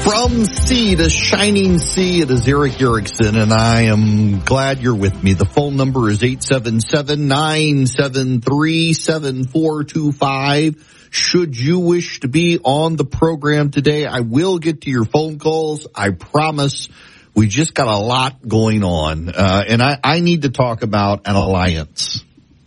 From sea to shining sea, it is Eric Erickson, and I am glad you're with me. The phone number is 877-973-7425. Should you wish to be on the program today, I will get to your phone calls. I promise. We just got a lot going on, and I need to talk about an alliance.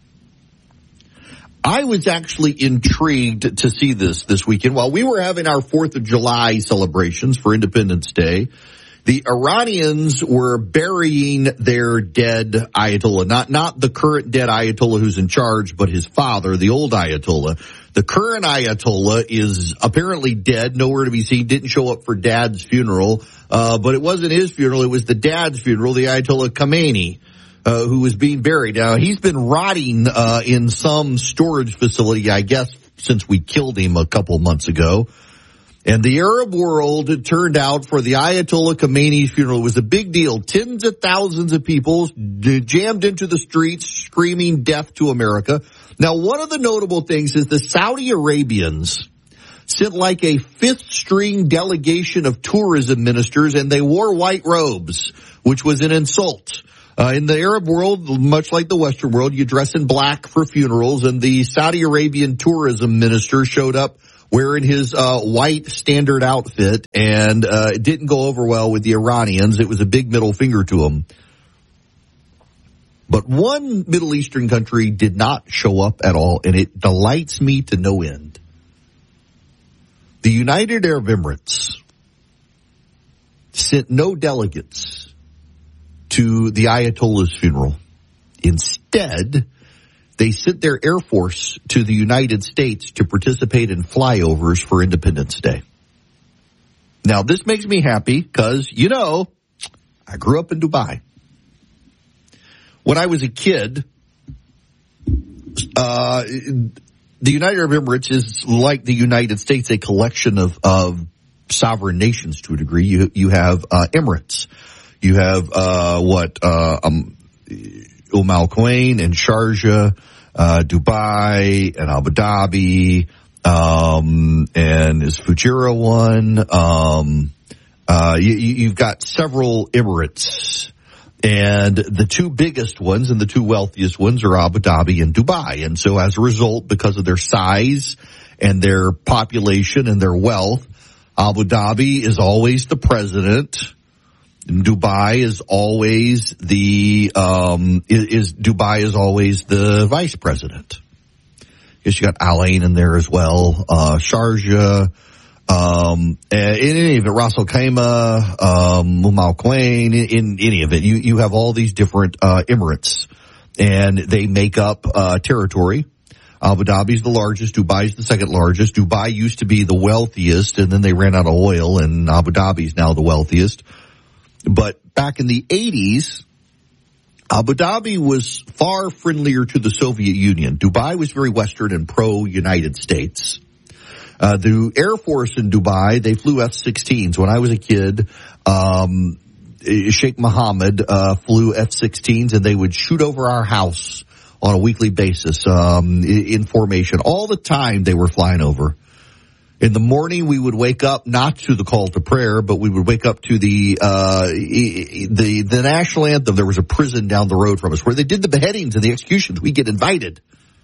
I was actually intrigued to see this weekend. While we were having our 4th of July celebrations for Independence Day, the Iranians were burying their dead Ayatollah. Not the current dead Ayatollah who's in charge, but his father, the old Ayatollah. The current Ayatollah is apparently dead, nowhere to be seen, didn't show up for Dad's funeral. But it wasn't his funeral, it was the Dad's funeral, the Ayatollah Khamenei. Who was being buried. Now, he's been rotting in some storage facility, I guess, since we killed him a couple months ago. And the Arab world, it turned out, for the Ayatollah Khamenei's funeral, it was a big deal. Tens of thousands of people jammed into the streets screaming death to America. Now, one of the notable things is the Saudi Arabians sent like a fifth-string delegation of tourism ministers, and they wore white robes, which was an insult. In the Arab world, much like the Western world, you dress in black for funerals, and the Saudi Arabian tourism minister showed up wearing his white standard outfit, and it didn't go over well with the Iranians. It was a big middle finger to them. But one Middle Eastern country did not show up at all, and it delights me to no end. The United Arab Emirates sent no delegates to the Ayatollah's funeral. Instead, they sent their Air Force to the United States to participate in flyovers for Independence Day. Now, this makes me happy because, I grew up in Dubai. When I was a kid, the United Arab Emirates is like the United States, a collection of sovereign nations to a degree. You have Emirates. You have, Umm Al-Quwain and Sharjah, Dubai and Abu Dhabi, and is Fujairah one? You've got several Emirates, and the two biggest ones and the two wealthiest ones are Abu Dhabi and Dubai. And so as a result, because of their size and their population and their wealth, Abu Dhabi is always the president. Dubai is always the vice president. Guess you got Al Ain in there as well. Sharjah, in any of it, Ras Al Khaimah, Umm Al Quwain, in any of it, you have all these different Emirates, and they make up territory. Abu Dhabi's the largest, Dubai's the second largest. Dubai used to be the wealthiest, and then they ran out of oil, and Abu Dhabi's now the wealthiest. But back in the 80s, Abu Dhabi was far friendlier to the Soviet Union. Dubai was very Western and pro-United States. The Air Force in Dubai, they flew F-16s. When I was a kid, Sheikh Mohammed flew F-16s, and they would shoot over our house on a weekly basis in formation. All the time they were flying over. In the morning, we would wake up not to the call to prayer, but we would wake up to the national anthem. There was a prison down the road from us where they did the beheadings and the executions. We get invited.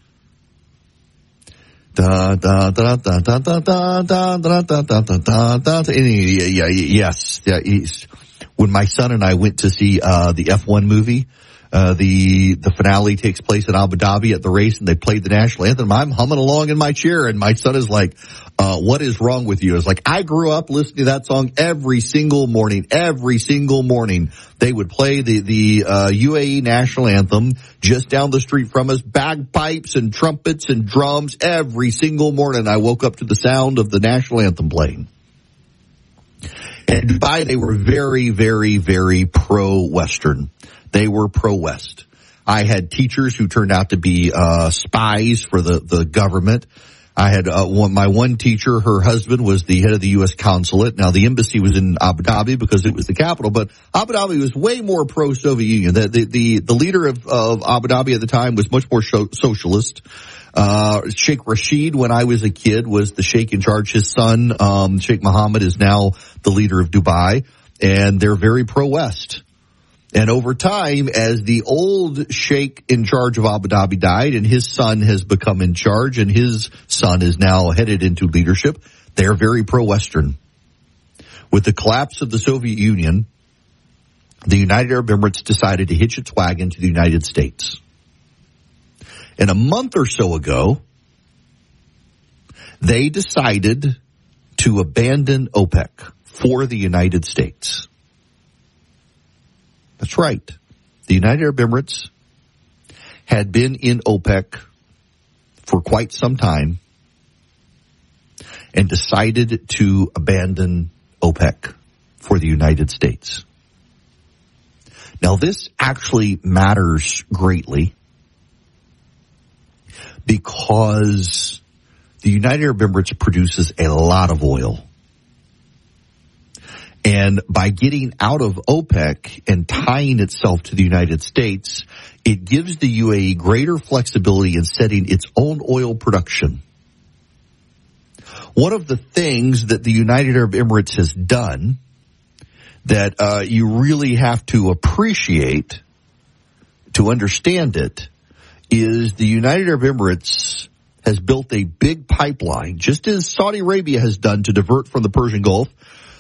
Yes. When my son and I went to see the F1 movie, the finale takes place in Abu Dhabi at the race, and they played the national anthem. I'm humming along in my chair, and my son is like, what is wrong with you? It's like, I grew up listening to that song every single morning. Every single morning they would play the UAE national anthem just down the street from us, bagpipes and trumpets and drums. Every single morning I woke up to the sound of the national anthem playing. And Dubai, they were very, very, very pro-Western. They were pro-West. I had teachers who turned out to be spies for the government. I had my one teacher, her husband was the head of the U.S. consulate. Now, the embassy was in Abu Dhabi because it was the capital, but Abu Dhabi was way more pro-Soviet Union. The leader of Abu Dhabi at the time was much more socialist. Sheikh Rashid, when I was a kid, was the sheikh in charge. His son, Sheikh Mohammed, is now the leader of Dubai, and they're very pro-West. And over time, as the old sheikh in charge of Abu Dhabi died and his son has become in charge and his son is now headed into leadership, they're very pro-Western. With the collapse of the Soviet Union, the United Arab Emirates decided to hitch its wagon to the United States. And a month or so ago, they decided to abandon OPEC for the United States. That's right. The United Arab Emirates had been in OPEC for quite some time and decided to abandon OPEC for the United States. Now, this actually matters greatly because the United Arab Emirates produces a lot of oil. And by getting out of OPEC and tying itself to the United States, it gives the UAE greater flexibility in setting its own oil production. One of the things that the United Arab Emirates has done that you really have to appreciate to understand it is the United Arab Emirates has built a big pipeline, just as Saudi Arabia has done to divert from the Persian Gulf